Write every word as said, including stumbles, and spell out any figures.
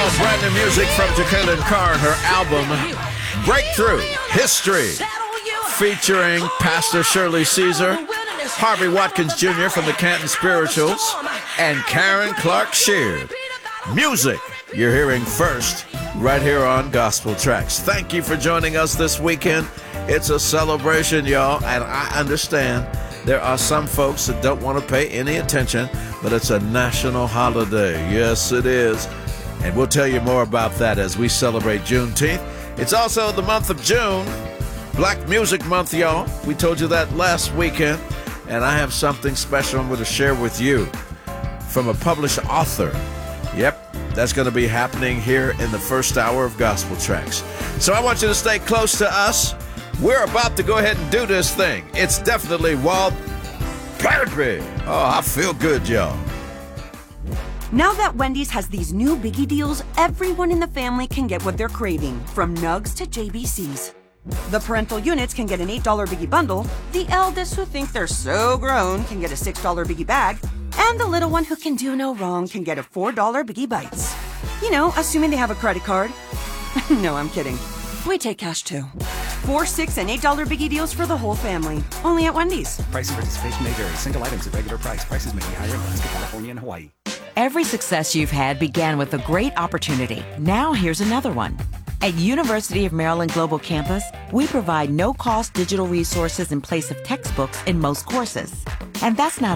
brand new music from Jekalyn Carr and her album Breakthrough History, featuring Pastor Shirley Caesar, Harvey Watkins Junior from the Canton Spirituals, and Karen Clark Sheard. Music you're hearing first right here on Gospel Tracks. Thank you for joining us this weekend. It's a celebration, y'all, and I understand there are some folks that don't want to pay any attention, but it's a national holiday. Yes, it is. And we'll tell you more about that as we celebrate Juneteenth. It's also the month of June, Black Music Month, y'all. We told you that last weekend, and I have something special I'm going to share with you from a published author. Yep, that's going to be happening here in the first hour of Gospel Tracks. So I want you to stay close to us. We're about to go ahead and do this thing. It's definitely Walt Perry. Oh, I feel good, y'all. Now that Wendy's has these new biggie deals, everyone in the family can get what they're craving, from nugs to J B Cs. The parental units can get an eight dollar biggie bundle, the eldest who think they're so grown can get a six dollar biggie bag, and the little one who can do no wrong can get a four dollar biggie bites. You know, assuming they have a credit card. No, I'm kidding. We take cash too. Four, six, and eight dollar biggie deals for the whole family. Only at Wendy's. Price and participation may vary. Single items at regular price. Prices may be higher in Alaska, California, and Hawaii. Every success you've had began with a great opportunity. Now here's another one. At University of Maryland Global Campus, we provide no-cost digital resources in place of textbooks in most courses. And that's not